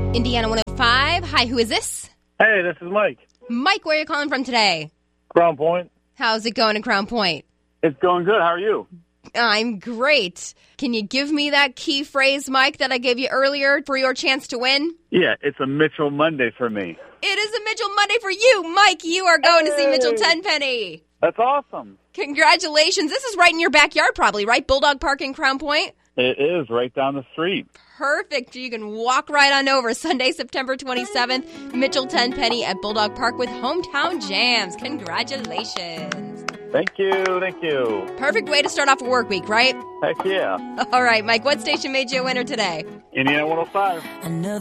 Indiana 105. Hi, who is this? Hey, this is Mike. Mike, where are you calling from today? Crown Point. How's it going in Crown Point? It's going good. How are you? I'm great. Can you give me that key phrase, Mike, that I gave you earlier for your chance to win? Yeah, it's a Mitchell Monday for me. It is a Mitchell Monday for you, Mike. You are going to see Mitchell Tenpenny. That's awesome. Congratulations. This is right in your backyard probably, right? Bulldog Park in Crown Point? It is right down the street. Perfect. You can walk right on over. Sunday, September 27th, Mitchell Tenpenny at Bulldog Park with Hometown Jams. Congratulations. Thank you. Thank you. Perfect way to start off a work week, right? Heck yeah. All right, Mike, what station made you a winner today? Indiana 105. I know